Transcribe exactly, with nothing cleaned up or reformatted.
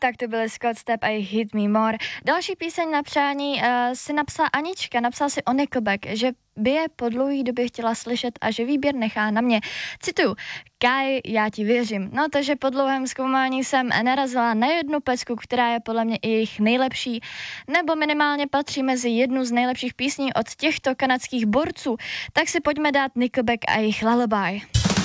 Tak to byl Scott Stepp a jejich Hit Me More. Další píseň na přání uh, si napsala Anička, napsala si o Nickelback, že by je po dlouhý době chtěla slyšet a že výběr nechá na mě. Cituju, Kaj, já ti věřím. No, takže po dlouhém zkoumání jsem narazila na jednu pecku, která je podle mě i jejich nejlepší, nebo minimálně patří mezi jednu z nejlepších písní od těchto kanadských borců. Tak si pojďme dát Nickelback a jejich Lullaby.